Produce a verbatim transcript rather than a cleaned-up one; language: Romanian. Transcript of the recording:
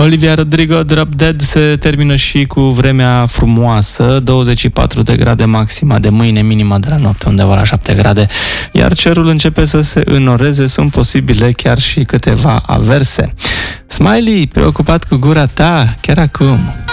Olivia Rodrigo, Drop Dead, se termină și cu vremea frumoasă, douăzeci și patru de grade maxima de mâine, minima de la noapte undeva la șapte grade, iar cerul începe să se înnoreze, sunt posibile chiar și câteva averse. Smiley, preocupat cu gura ta, chiar acum.